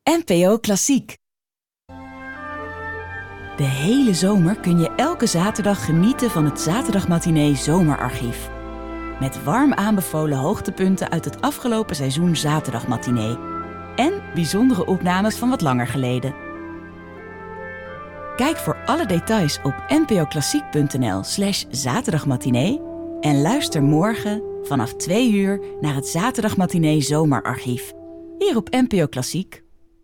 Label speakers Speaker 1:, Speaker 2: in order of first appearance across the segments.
Speaker 1: NPO Klassiek. De hele zomer kun je elke zaterdag genieten van het Zaterdagmatinee Zomerarchief. Met warm aanbevolen hoogtepunten uit het afgelopen seizoen Zaterdagmatinee. En bijzondere opnames van wat langer geleden. Kijk voor alle details op npoklassiek.nl/zaterdagmatinee en luister morgen vanaf 2 uur naar het Zaterdagmatinee Zomerarchief. Hier op NPO Klassiek.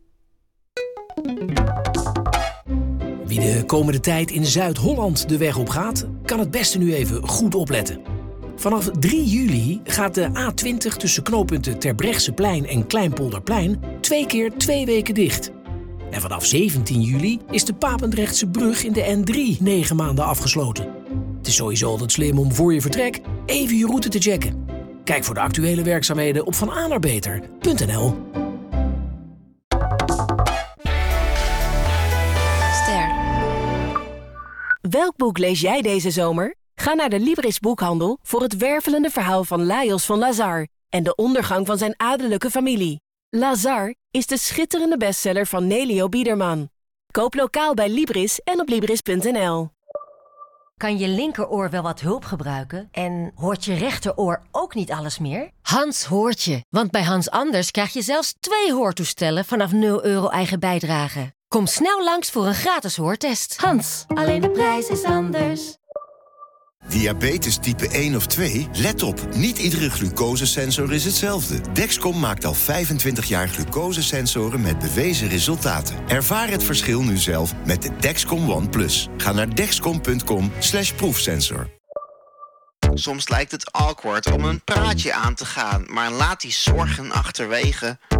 Speaker 2: Wie de komende tijd in Zuid-Holland de weg op gaat, kan het beste nu even goed opletten. Vanaf 3 juli gaat de A20 tussen knooppunten Terbrechtseplein en Kleinpolderplein 2 keer 2 weken dicht. En vanaf 17 juli is de Papendrechtse brug in de N3 9 maanden afgesloten. Het is sowieso altijd slim om voor je vertrek even je route te checken. Kijk voor de actuele werkzaamheden op vananerbeter.nl.
Speaker 3: Welk boek lees jij deze zomer? Ga naar de Libris boekhandel voor het wervelende verhaal van Lajos van Lazar en de ondergang van zijn adellijke familie. Lazar is de schitterende bestseller van Nelio Biederman. Koop lokaal bij Libris en op Libris.nl.
Speaker 4: Kan je linkeroor wel wat hulp gebruiken? En hoort je rechteroor ook niet alles meer? Hans hoort je, want bij Hans Anders krijg je zelfs 2 hoortoestellen vanaf €0 eigen bijdrage. Kom snel langs voor een gratis hoortest. Hans, alleen de prijs is anders.
Speaker 5: Diabetes type 1 of 2? Let op, niet iedere glucosesensor is hetzelfde. Dexcom maakt al 25 jaar glucosesensoren met bewezen resultaten. Ervaar het verschil nu zelf met de Dexcom ONE+. Ga naar dexcom.com/proefsensor.
Speaker 6: Soms lijkt het awkward om een praatje aan te gaan, maar laat die zorgen achterwege.